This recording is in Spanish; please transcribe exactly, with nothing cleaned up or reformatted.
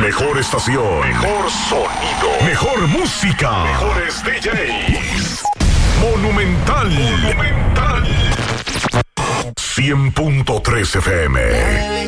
mejor estación. Mejor sonido. Mejor música. Mejores D Js. Monumental. Monumental. cien punto tres F M.